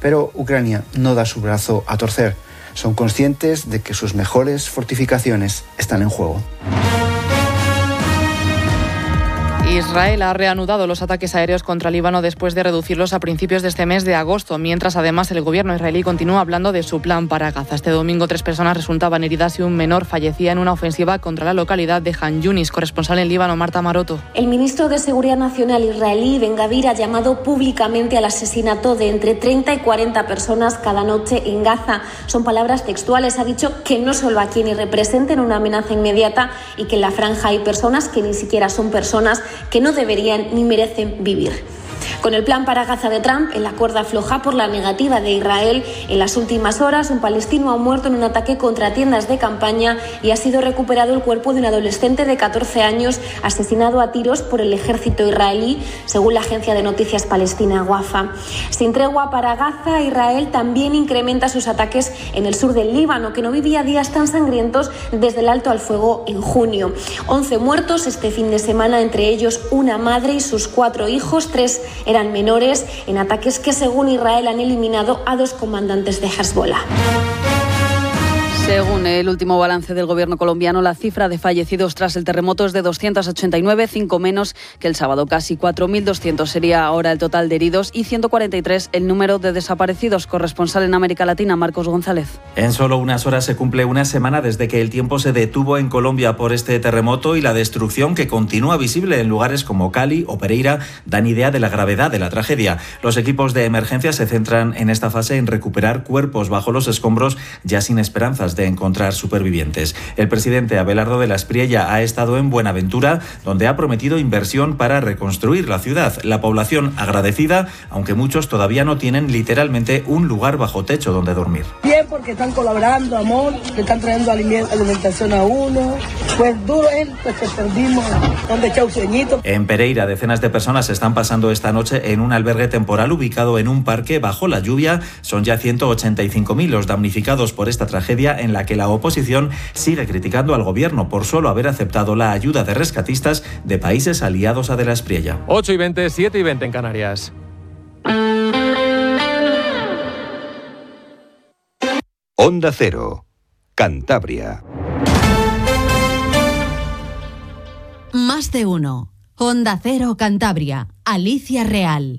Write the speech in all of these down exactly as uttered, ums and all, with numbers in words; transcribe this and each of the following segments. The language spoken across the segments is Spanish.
Pero Ucrania no da su brazo a torcer. Son conscientes de que sus mejores fortificaciones están en juego. Israel ha reanudado los ataques aéreos contra Líbano después de reducirlos a principios de este mes de agosto, mientras además el gobierno israelí continúa hablando de su plan para Gaza. Este domingo tres personas resultaban heridas y un menor fallecía en una ofensiva contra la localidad de Han Yunis. Corresponsal en Líbano, Marta Maroto. El ministro de Seguridad Nacional israelí, Ben Gvir, ha llamado públicamente al asesinato de entre treinta y cuarenta personas cada noche en Gaza. Son palabras textuales. Ha dicho que no solo aquí ni representan una amenaza inmediata y que en la franja hay personas que ni siquiera son personas, que no deberían ni merecen vivir. Con el plan para Gaza de Trump, en la cuerda floja por la negativa de Israel, en las últimas horas un palestino ha muerto en un ataque contra tiendas de campaña y ha sido recuperado el cuerpo de un adolescente de catorce años asesinado a tiros por el ejército israelí, según la agencia de noticias palestina Wafa. Sin tregua para Gaza, Israel también incrementa sus ataques en el sur del Líbano, que no vivía días tan sangrientos desde el alto al fuego en junio. once muertos este fin de semana, entre ellos una madre y sus cuatro hijos, tres eran menores, en ataques que según Israel han eliminado a dos comandantes de Hezbollah. Según el último balance del gobierno colombiano, la cifra de fallecidos tras el terremoto es de doscientos ochenta y nueve, cinco menos que el sábado. Casi cuatro mil doscientos sería ahora el total de heridos y ciento cuarenta y tres el número de desaparecidos. Corresponsal en América Latina, Marcos González. En solo unas horas se cumple una semana desde que el tiempo se detuvo en Colombia por este terremoto y la destrucción que continúa visible en lugares como Cali o Pereira dan idea de la gravedad de la tragedia. Los equipos de emergencia se centran en esta fase en recuperar cuerpos bajo los escombros ya sin esperanzas de encontrar supervivientes. El presidente Abelardo de la Espriella ha estado en Buenaventura, donde ha prometido inversión para reconstruir la ciudad. La población agradecida, aunque muchos todavía no tienen literalmente un lugar bajo techo donde dormir. Bien, porque están colaborando, amor, que están trayendo alimentación a uno. Pues duro es, pues que perdimos donde echar un sueñito. En Pereira, decenas de personas están pasando esta noche en un albergue temporal ubicado en un parque bajo la lluvia. Son ya ciento ochenta y cinco mil los damnificados por esta tragedia, en la que la oposición sigue criticando al gobierno por solo haber aceptado la ayuda de rescatistas de países aliados a de la Espriella. ocho y veinte, siete y veinte en Canarias. Onda Cero, Cantabria. Más de uno. Onda Cero Cantabria. Alicia Real.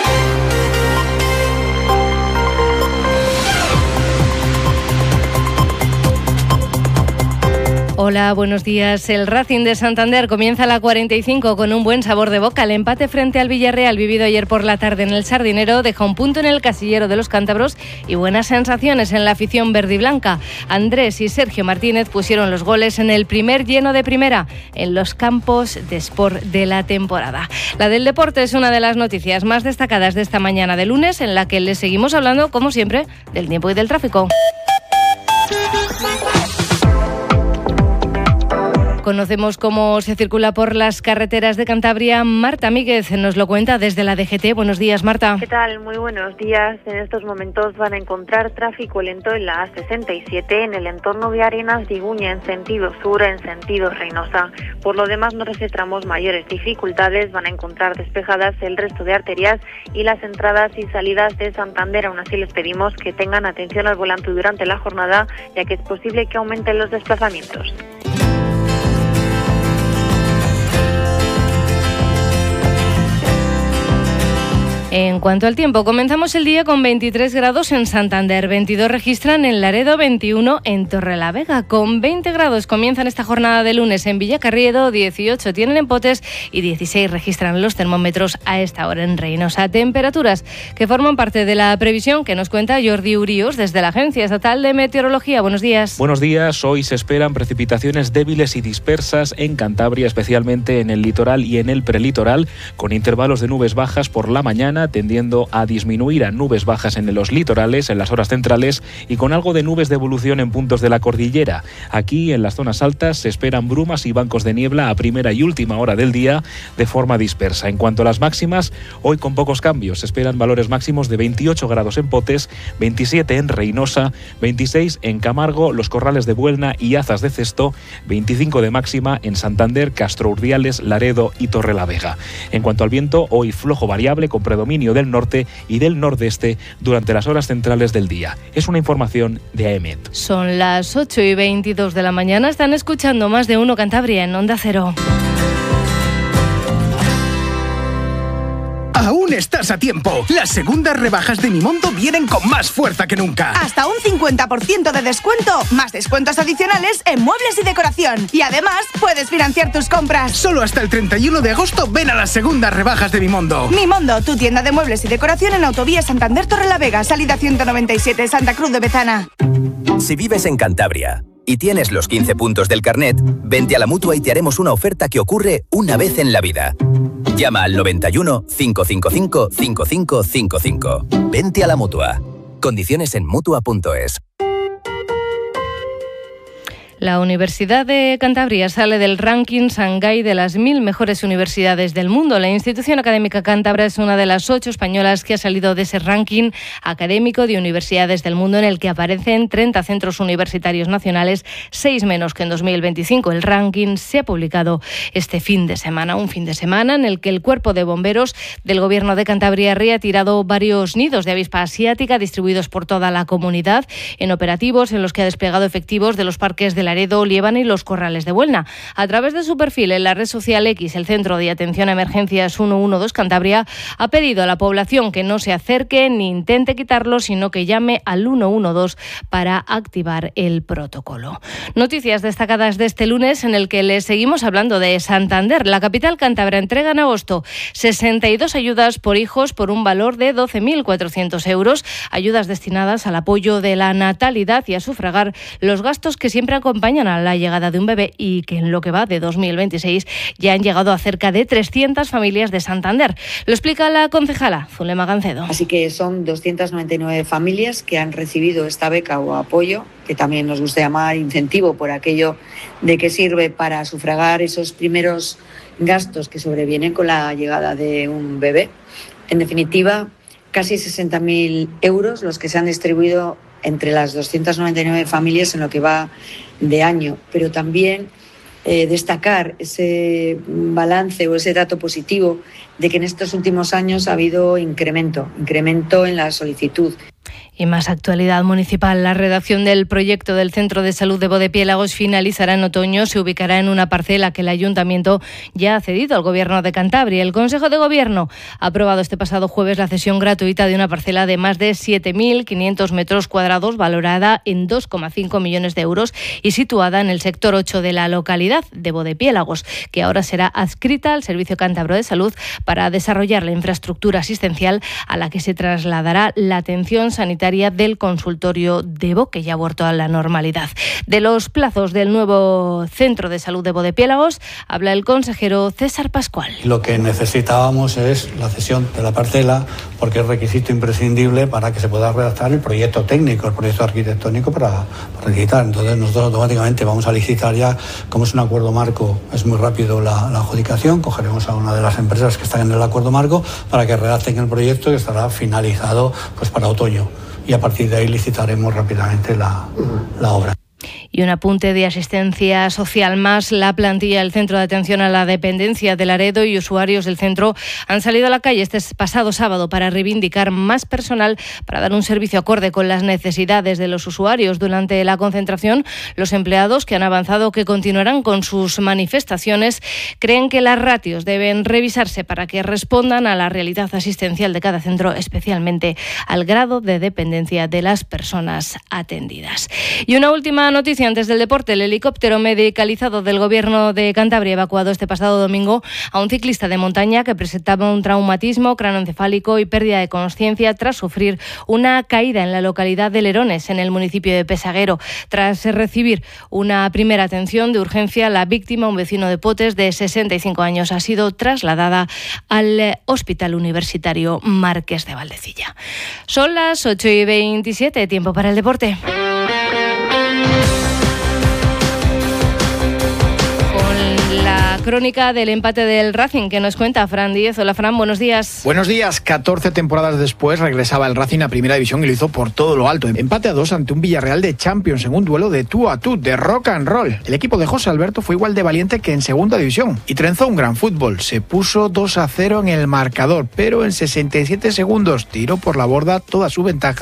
Hola, buenos días. El Racing de Santander comienza la cuarenta y cinco con un buen sabor de boca. El empate frente al Villarreal, vivido ayer por la tarde en el Sardinero, deja un punto en el casillero de los cántabros y buenas sensaciones en la afición verde y blanca. Andrés y Sergio Martínez pusieron los goles en el primer lleno de primera en los campos de Sport de la temporada. La del deporte es una de las noticias más destacadas de esta mañana de lunes, en la que les seguimos hablando, como siempre, del tiempo y del tráfico. Conocemos cómo se circula por las carreteras de Cantabria. Marta Míguez nos lo cuenta desde la D G T. Buenos días, Marta. ¿Qué tal? Muy buenos días. En estos momentos van a encontrar tráfico lento en la A sesenta y siete en el entorno de Arenas de Iguña en sentido sur, en sentido Reynosa. Por lo demás no registramos mayores dificultades. Van a encontrar despejadas el resto de arterias y las entradas y salidas de Santander. Aún así les pedimos que tengan atención al volante durante la jornada, ya que es posible que aumenten los desplazamientos. En cuanto al tiempo, comenzamos el día con veintitrés grados en Santander, veintidós registran en Laredo, veintiuno en Torrelavega. Con veinte grados comienzan esta jornada de lunes en Villacarriedo, dieciocho tienen en Potes y dieciséis registran los termómetros a esta hora en Reynosa. Temperaturas que forman parte de la previsión que nos cuenta Jordi Urios desde la Agencia Estatal de Meteorología. Buenos días. Buenos días. Hoy se esperan precipitaciones débiles y dispersas en Cantabria, especialmente en el litoral y en el prelitoral, con intervalos de nubes bajas por la mañana, tendiendo a disminuir a nubes bajas en los litorales, en las horas centrales, y con algo de nubes de evolución en puntos de la cordillera. Aquí, en las zonas altas, se esperan brumas y bancos de niebla a primera y última hora del día de forma dispersa. En cuanto a las máximas, hoy con pocos cambios. Se esperan valores máximos de veintiocho grados en Potes, veintisiete en Reynosa, veintiséis en Camargo, Los Corrales de Buelna y Azas de Cesto, veinticinco de máxima en Santander, Castro Urdiales, Laredo y Torrelavega. En cuanto al viento, hoy flojo variable con predominio predominio del norte y del nordeste durante las horas centrales del día. Es una información de A E M E T. Son las ocho y veintidós de la mañana. Están escuchando Más de Uno Cantabria en Onda Cero. Aún estás a tiempo. Las segundas rebajas de Mimondo vienen con más fuerza que nunca. Hasta un cincuenta por ciento de descuento, más descuentos adicionales en muebles y decoración. Y además, puedes financiar tus compras. Solo hasta el treinta y uno de agosto ven a las segundas rebajas de Mimondo. Mimondo, tu tienda de muebles y decoración en Autovía Santander Torrelavega, salida ciento noventa y siete, Santa Cruz de Bezana. Si vives en Cantabria y tienes los quince puntos del carnet, vente a la Mutua y te haremos una oferta que ocurre una vez en la vida. Llama al noventa y uno, cinco cinco cinco, cinco cinco cinco cinco. Vente a la Mutua. Condiciones en mutua punto es. La Universidad de Cantabria sale del ranking Shanghái de las mil mejores universidades del mundo. La institución académica cántabra es una de las ocho españolas que ha salido de ese ranking académico de universidades del mundo en el que aparecen treinta centros universitarios nacionales, seis menos que en dos mil veinticinco. El ranking se ha publicado este fin de semana, un fin de semana en el que el Cuerpo de Bomberos del Gobierno de Cantabria ha retirado varios nidos de avispa asiática distribuidos por toda la comunidad en operativos en los que ha desplegado efectivos de los parques de la Laredo, Liébana y los Corrales de Buelna. A través de su perfil en la red social X, el Centro de Atención a Emergencias ciento doce Cantabria ha pedido a la población que no se acerque ni intente quitarlo, sino que llame al ciento doce para activar el protocolo. Noticias destacadas de este lunes en el que les seguimos hablando de Santander. La capital cántabra entrega en agosto sesenta y dos ayudas por hijos por un valor de doce mil cuatrocientos euros, ayudas destinadas al apoyo de la natalidad y a sufragar los gastos que siempre acompañan a la llegada de un bebé y que en lo que va de dos mil veintiséis ya han llegado a cerca de trescientas familias de Santander. Lo explica la concejala Zulema Gancedo. Así que son doscientas noventa y nueve familias que han recibido esta beca o apoyo, que también nos gusta llamar incentivo por aquello de que sirve para sufragar esos primeros gastos que sobrevienen con la llegada de un bebé. En definitiva, casi sesenta mil euros los que se han distribuido entre las doscientas noventa y nueve familias en lo que va de año, pero también eh, destacar ese balance o ese dato positivo de que en estos últimos años ha habido incremento, incremento en la solicitud. Y más actualidad municipal. La redacción del proyecto del Centro de Salud de Bodepiélagos finalizará en otoño. Se ubicará en una parcela que el Ayuntamiento ya ha cedido al Gobierno de Cantabria. El Consejo de Gobierno ha aprobado este pasado jueves la cesión gratuita de una parcela de más de siete mil quinientos metros cuadrados, valorada en dos coma cinco millones de euros y situada en el sector ocho de la localidad de Bodepiélagos, que ahora será adscrita al Servicio Cántabro de Salud para desarrollar la infraestructura asistencial a la que se trasladará la atención sanitaria del consultorio de Bo, que ya ha vuelto a la normalidad. De los plazos del nuevo Centro de Salud de Bodepiélagos habla el consejero César Pascual. Lo que necesitábamos es la cesión de la parcela, porque es requisito imprescindible para que se pueda redactar el proyecto técnico, el proyecto arquitectónico para, para licitar. Entonces nosotros automáticamente vamos a licitar ya. Como es un acuerdo marco, es muy rápido la, la adjudicación. Cogeremos a una de las empresas que están en el acuerdo marco para que redacten el proyecto, que estará finalizado pues para otoño. Y a partir de ahí licitaremos rápidamente la, la obra. Y un apunte de asistencia social más. La plantilla del Centro de Atención a la Dependencia de Laredo y usuarios del centro han salido a la calle este pasado sábado para reivindicar más personal para dar un servicio acorde con las necesidades de los usuarios. Durante la concentración, los empleados, que han avanzado que continuarán con sus manifestaciones, creen que las ratios deben revisarse para que respondan a la realidad asistencial de cada centro, especialmente al grado de dependencia de las personas atendidas. Y una última noticia antes del deporte. El helicóptero medicalizado del Gobierno de Cantabria evacuado este pasado domingo a un ciclista de montaña que presentaba un traumatismo craneoencefálico y pérdida de consciencia tras sufrir una caída en la localidad de Lerones, en el municipio de Pesaguero. Tras recibir una primera atención de urgencia, la víctima, un vecino de Potes de sesenta y cinco años, ha sido trasladada al Hospital Universitario Marqués de Valdecilla. Son las ocho y veintisiete, tiempo para el deporte. Con la crónica del empate del Racing que nos cuenta Fran Díez. Hola Fran, buenos días. Buenos días. catorce temporadas después regresaba el Racing a Primera División y lo hizo por todo lo alto. Empate a dos ante un Villarreal de Champions en un duelo de tú a tú, de rock and roll. El equipo de José Alberto fue igual de valiente que en Segunda División y trenzó un gran fútbol. Se puso dos a cero en el marcador, pero en sesenta y siete segundos tiró por la borda toda su ventaja